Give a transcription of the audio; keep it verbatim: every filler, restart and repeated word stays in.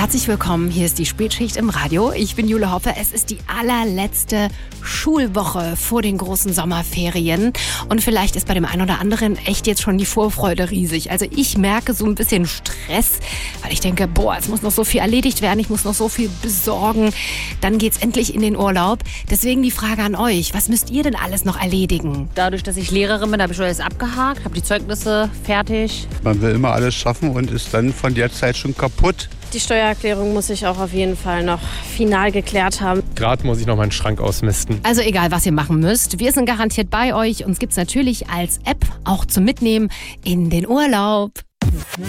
Herzlich willkommen, hier ist die Spätschicht im Radio. Ich bin Jule Hoppe. Es ist die allerletzte Schulwoche vor den großen Sommerferien. Und vielleicht ist bei dem einen oder anderen echt jetzt schon die Vorfreude riesig. Also ich merke so ein bisschen Stress, weil ich denke, boah, es muss noch so viel erledigt werden, ich muss noch so viel besorgen. Dann geht's endlich in den Urlaub. Deswegen die Frage an euch, was müsst ihr denn alles noch erledigen? Dadurch, dass ich Lehrerin bin, habe ich schon alles abgehakt, habe die Zeugnisse fertig. Man will immer alles schaffen und ist dann von der Zeit schon kaputt. Die Steuererklärung muss ich auch auf jeden Fall noch final geklärt haben. Gerade muss ich noch meinen Schrank ausmisten. Also egal, was ihr machen müsst, wir sind garantiert bei euch. Uns gibt's natürlich als App auch zum Mitnehmen in den Urlaub.